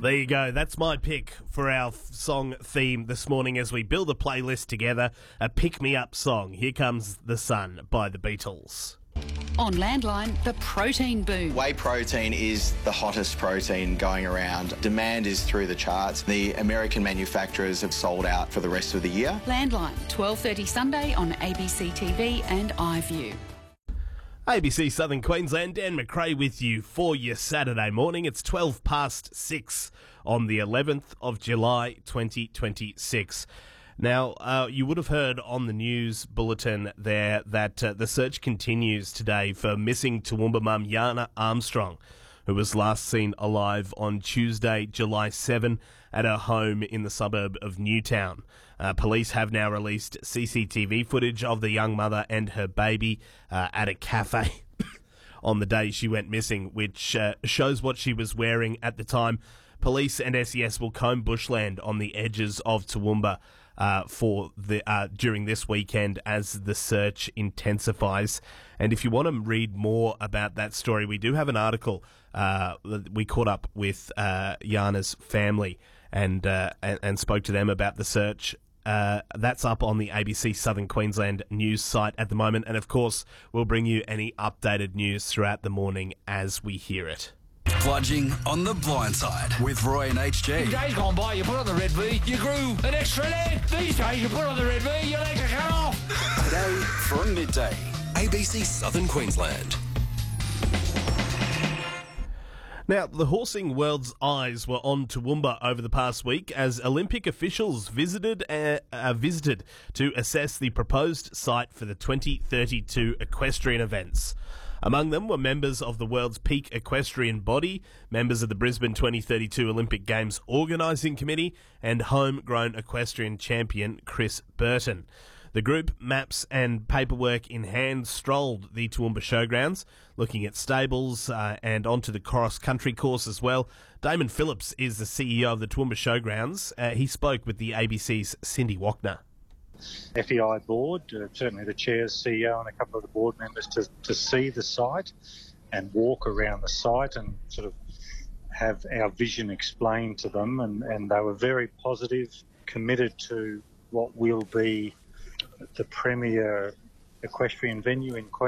There you go. That's my pick for our song theme this morning as we build a playlist together. A pick-me-up song. Here Comes the Sun by the Beatles. On Landline, the protein boom. Whey protein is the hottest protein going around. Demand is through the charts. The American manufacturers have sold out for the rest of the year. Landline, 12:30 Sunday on ABC TV and iView. ABC Southern Queensland, Dan McRae with you for your Saturday morning. It's 6:12 on the 11th of July 2026. Now, you would have heard on the news bulletin there that the search continues today for missing Toowoomba mum Yana Armstrong, who was last seen alive on Tuesday, July 7, at her home in the suburb of Newtown. Police have now released CCTV footage of the young mother and her baby at a cafe on the day she went missing, which shows what she was wearing at the time. Police and SES will comb bushland on the edges of Toowoomba during this weekend as the search intensifies. And if you want to read more about that story, we do have an article. We caught up with Yana's family and spoke to them about the search. That's up on the ABC Southern Queensland news site at the moment. And of course, we'll bring you any updated news throughout the morning as we hear it. Bludging on the blind side with Roy and HG. In days gone by, you put on the red V, you grew an extra leg. These days, you put on the red V, your legs are cut off. Today from midday, ABC Southern Queensland. Now, the horsing world's eyes were on Toowoomba over the past week as Olympic officials visited to assess the proposed site for the 2032 equestrian events. Among them were members of the world's peak equestrian body, members of the Brisbane 2032 Olympic Games Organising Committee, and homegrown equestrian champion Chris Burton. The group, maps and paperwork in hand, strolled the Toowoomba Showgrounds, looking at stables and onto the cross-country course as well. Damon Phillips is the CEO of the Toowoomba Showgrounds. He spoke with the ABC's Cindy Wachner. FEI board, certainly the chair, CEO and a couple of the board members to see the site and walk around the site and sort of have our vision explained to them, and they were very positive, committed to what will be the premier equestrian venue in Queensland.